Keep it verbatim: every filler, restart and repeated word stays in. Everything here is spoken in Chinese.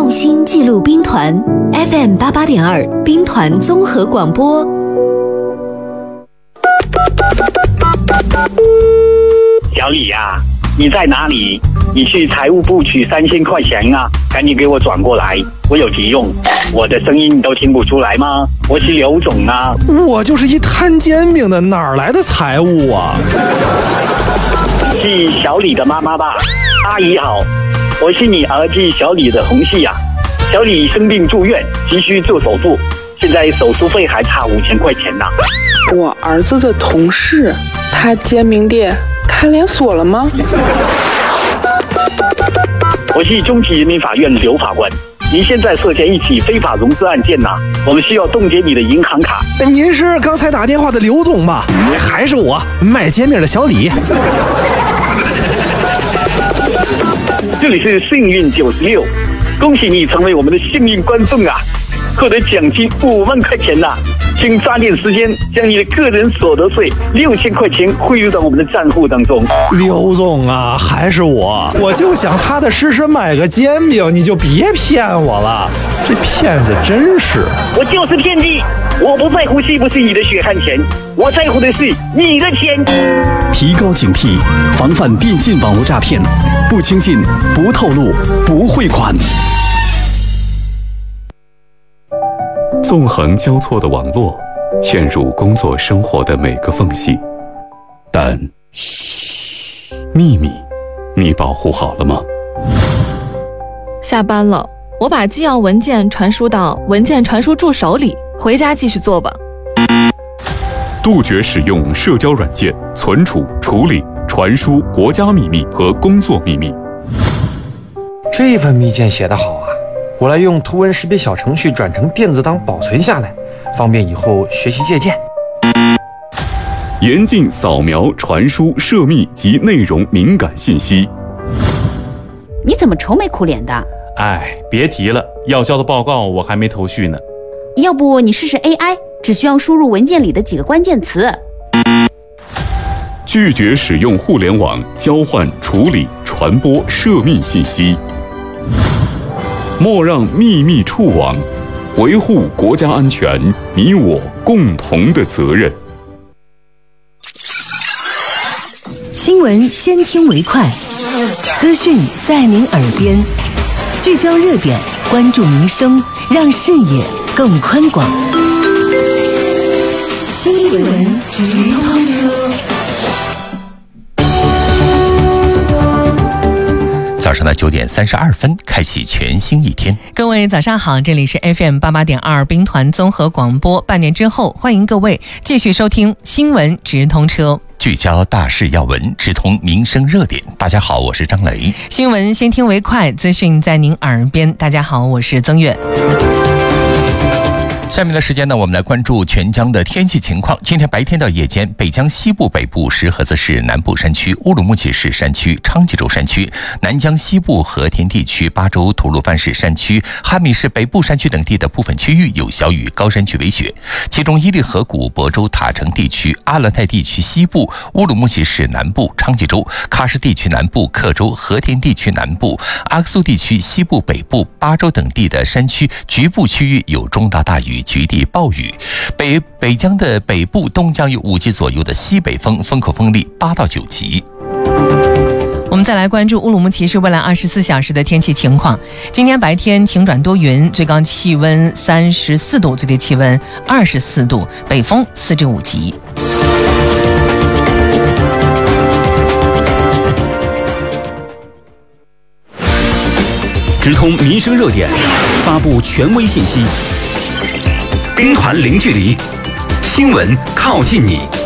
用心记录兵团 F M 八八点二兵团综合广播。 小李呀、啊，你在哪里？你去财务部取三千块钱啊，赶紧给我转过来，我有急用。我的声音你都听不出来吗？我是刘总啊。 我就是一摊煎饼的，哪儿来的财务啊？ 是小李的妈妈吧？阿姨好，我是你儿子小李的同事啊。小李生病住院，急需做手术，现在手术费还差五千块钱呢、啊。 我儿子的同事，他煎饼店开连锁了吗？ 我是中级人民法院刘法官，您现在涉嫌一起非法融资案件呐、啊，我们需要冻结你的银行卡。 您是刚才打电话的刘总吧？还是我卖煎饼的小李？ 这里是幸运九十六，恭喜你成为我们的幸运观众啊，获得奖金五万块钱呐、啊！请抓紧时间将你的个人所得税六千块钱汇入到我们的账户当中。 刘总啊，还是我，我就想踏踏实实买个煎饼，你就别骗我了，这骗子真是！ 我就是骗子，我不在乎是不是你的血汗钱，我在乎的是你的钱。 提高警惕，防范电信网络诈骗，不轻信，不透露，不汇款。 纵横交错的网络，嵌入工作生活的每个缝隙。但，嘘，秘密，你保护好了吗？ 下班了，我把纪要文件传输到文件传输助手里，回家继续做吧。 杜绝使用社交软件存储、处理、传输国家秘密和工作秘密。 这份密件写得好啊！我来用图文识别小程序转成电子档保存下来，方便以后学习借鉴。 严禁扫描、传输涉密及内容敏感信息。 你怎么愁眉苦脸的？ 哎，别提了，要交的报告我还没头绪呢。 要不你试试 A I， 只需要输入文件里的几个关键词。 拒绝使用互联网交换、处理、传播涉密信息。莫让秘密触网，维护国家安全，你我共同的责任。 新闻先听为快，资讯在您耳边，聚焦热点，关注民生，让视野更宽广。新闻直通车。 早上的九点三十二分，开启全新一天。 各位早上好，这里是 F M 八八点二兵团综合广播。半点之后，欢迎各位继续收听新闻直通车， 聚焦大事要闻，直通民生热点。大家好，我是张雷。 新闻先听为快，资讯在您耳边。大家好，我是曾远。 下面的时间呢，我们来关注全疆的天气情况。今天白天到夜间，北疆西部、北部、石河子市南部山区、乌鲁木齐市山区、昌吉州山区、南疆西部和田地区、巴州吐鲁番市山区、哈密市北部山区等地的部分区域有小雨，高山区为雪。其中伊犁河谷、亳州塔城地区、阿勒泰地区西部、乌鲁木齐市南部、昌吉州、喀什地区南部、克州、和田地区南部、阿克苏地区西部、北部、巴州等地的山区局部区域有中到大雨，局地暴雨。北北疆的北部、东疆有五级左右的西北风，风口风力八到九级。 我们再来关注乌鲁木齐市未来二十四小时的天气情况。今天白天晴转多云，最高气温三十四度，最低气温二十四度，北风四至五级。 直通民生热点，发布权威信息，兵团零距离，新闻靠近你。